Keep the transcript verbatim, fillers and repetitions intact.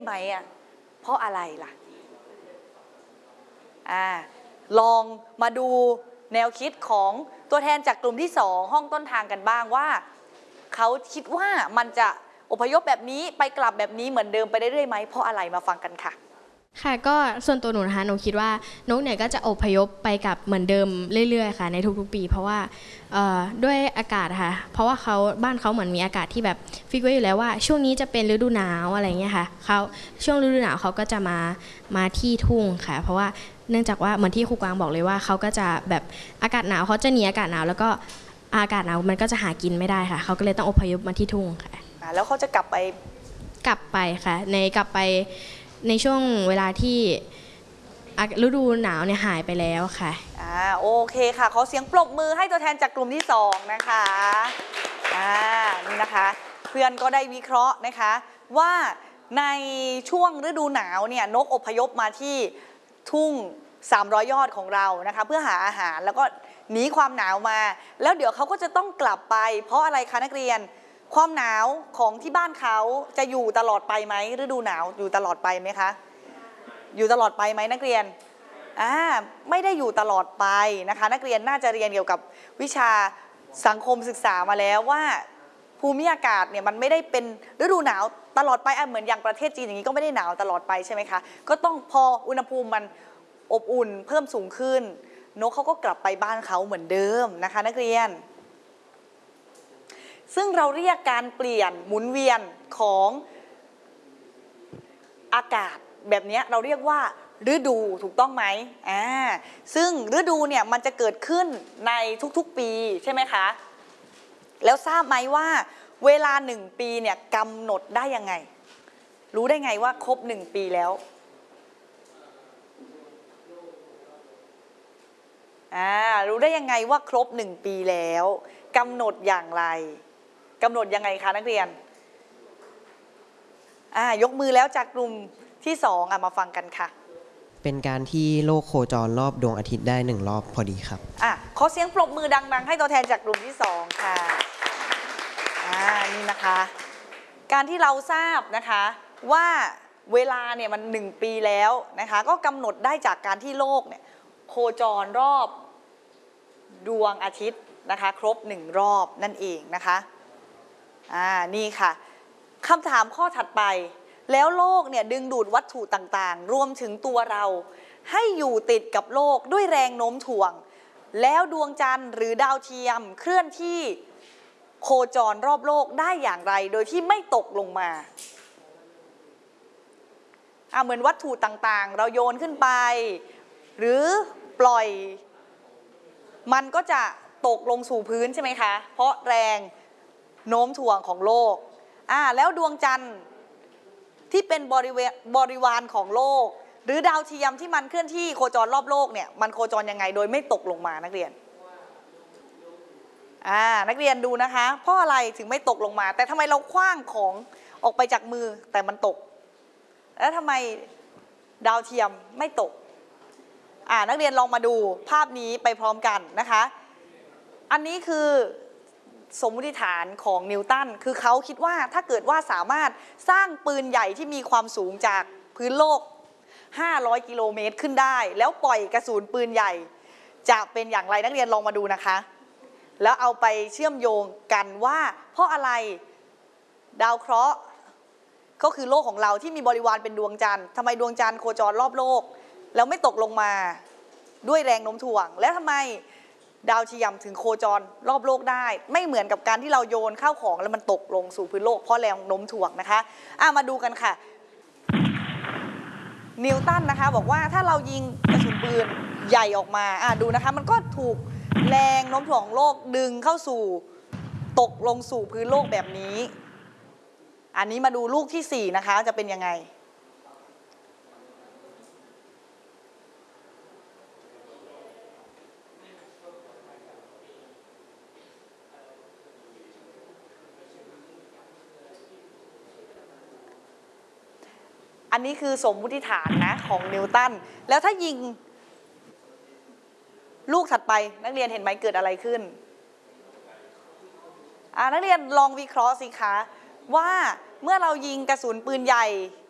ไหมอ่ะเพราะอะไรล่ะอ่าลองมาดูแนวคิดของตัวแทนจากกลุ่มที่สองห้องต้นทางกันบ้างว่าเขาคิดว่ามันจะอพยพแบบนี้ไปกลับแบบนี้เหมือนเดิมไปได้เรื่อยไหมเพราะอะไรมาฟังกันค่ะค่ะก็ส่วนตัวหนูนะคะหนูคิดว่านกเนี่ยก็จะอพยพไปกับเหมือนเดิมเรื่อยๆค่ะในทุกๆปีเพราะว่าด้วยอากาศค่ะเพราะว่าเขาบ้านเขาเหมือนมีอากาศที่แบบฟิกไว้อยู่แล้วว่าช่วงนี้จะเป็นฤดูหนาวอะไรเงี้ยค่ะเขาช่วงฤดูหนาวเขาก็จะมามาที่ทุ่งค่ะเพราะว่าเนื่องจากว่าเหมือนที่ครูกวางบอกเลยว่าเขาก็จะแบบอากาศหนาวเขาจะหนีอากาศหนาวแล้วก็อากาศหนาวมันก็จะหากินไม่ได้ค่ะเขาก็เลยต้องอพยพมาที่ทุ่งค่ะแล้วเขาจะกลับไปกลับไปค่ะในกลับไปในช่วงเวลาที่ฤดูหนาวเนี่ยหายไปแล้วค่ะอ่าโอเคค่ะขอเสียงปรบมือให้ตัวแทนจากกลุ่มที่สองนะคะอ่านี่นะคะเพื่อนก็ได้วิเคราะห์นะคะว่าในช่วงฤดูหนาวเนี่ยนกอพยพมาที่ทุ่งสามร้อยยอดของเรานะคะเพื่อหาอาหารแล้วก็หนีความหนาวมาแล้วเดี๋ยวเขาก็จะต้องกลับไปเพราะอะไรคะนักเรียนความหนาวของที่บ้านเขาจะอยู่ตลอดไปไหมฤดูหนาวอยู่ตลอดไปไหมคะอยู่ตลอดไปไหมนักเรียนอ่าไม่ได้อยู่ตลอดไปนะคะนักเรียนน่าจะเรียนเกี่ยวกับวิชาสังคมศึกษามาแล้วว่าภูมิอากาศเนี่ยมันไม่ได้เป็นฤดูหนาวตลอดไปเหมือนอย่างประเทศจีนอย่างนี้ก็ไม่ได้หนาวตลอดไปใช่ไหมคะก็ต้องพออุณหภูมิมันอบอุ่นเพิ่มสูงขึ้นนกเขาก็กลับไปบ้านเขาเหมือนเดิมนะคะนักเรียนซึ่งเราเรียกการเปลี่ยนหมุนเวียนของอากาศแบบนี้เราเรียกว่าฤดูถูกต้องไหมอ่าซึ่งฤดูเนี่ยมันจะเกิดขึ้นในทุกๆปีใช่ไหมคะแล้วทราบไหมว่าเวลาหนึ่งปีเนี่ยกำหนดได้ยังไงรู้ได้ไงว่าครบหนึ่งปีแล้วอ่ารู้ได้ยังไงว่าครบหนึ่งปีแล้วกำหนดอย่างไรกำหนดยังไงคะนักเรียนอ่ายกมือแล้วจากกลุ่มที่สองอ่ะมาฟังกันค่ะเป็นการที่โลกโคจรรอบดวงอาทิตย์ได้หนึ่งรอบพอดีครับอ่ะขอเสียงปรบมือดังๆให้ตัวแทนจากกลุ่มที่สองค่ะอ่านี่นะคะการที่เราทราบนะคะว่าเวลาเนี่ยมันหนึ่งปีแล้วนะคะก็กำหนดได้จากการที่โลกเนี่ยโคจรรอบดวงอาทิตย์นะคะครบหนึ่งรอบนั่นเองนะคะอ่านี่ค่ะคำถามข้อถัดไปแล้วโลกเนี่ยดึงดูดวัตถุต่างๆรวมถึงตัวเราให้อยู่ติดกับโลกด้วยแรงโน้มถ่วงแล้วดวงจันทร์หรือดาวเทียมเคลื่อนที่โคจรรอบโลกได้อย่างไรโดยที่ไม่ตกลงมาอ่ะเหมือนวัตถุต่างๆเราโยนขึ้นไปหรือปล่อยมันก็จะตกลงสู่พื้นใช่ไหมคะเพราะแรงโน้มถ่วงของโลกอ่าแล้วดวงจันทร์ที่เป็นบริเวณบริวารของโลกหรือดาวเทียมที่มันเคลื่อนที่โคจรรอบโลกเนี่ยมันโคจรยังไงโดยไม่ตกลงมานักเรียนอ่านักเรียนดูนะคะเพราะอะไรถึงไม่ตกลงมาแต่ทำไมเราคว้างของออกไปจากมือแต่มันตกแล้วทำไมดาวเทียมไม่ตกอ่านักเรียนลองมาดูภาพนี้ไปพร้อมกันนะคะอันนี้คือสมมติฐานของนิวตันคือเขาคิดว่าถ้าเกิดว่าสามารถสร้างปืนใหญ่ที่มีความสูงจากพื้นโลกห้าร้อยกิโลเมตรขึ้นได้แล้วปล่อยกระสุนปืนใหญ่จะเป็นอย่างไรนักเรียนลองมาดูนะคะแล้วเอาไปเชื่อมโยงกันว่าเพราะอะไรดาวเคราะห์ก็คือโลกของเราที่มีบริวารเป็นดวงจันทร์ทำไมดวงจันทร์โคจรรอบโลกแล้วไม่ตกลงมาด้วยแรงโน้มถ่วงแล้วทำไมดาวเทียมถึงโคจรรอบโลกได้ไม่เหมือนกับการที่เราโยนข้าวของแล้วมันตกลงสู่พื้นโลกเพราะแรงโน้มถ่วงนะคะอ่ะมาดูกันค่ะนิวตันนะคะบอกว่าถ้าเรายิงกระสุนปืนใหญ่ออกมาอ่ะดูนะคะมันก็ถูกแรงโน้มถ่วงของโลกดึงเข้าสู่ตกลงสู่พื้นโลกแบบนี้อันนี้มาดูลูกที่สี่นะคะจะเป็นยังไงอันนี้คือสมมติฐานนะของนิวตันแล้วถ้ายิงลูกถัดไปนักเรียนเห็นไหมเกิดอะไรขึ้นอ่านักเรียนลองวิเคราะห์สิคะว่าเมื่อเรายิงกระสุนปืนใหญ่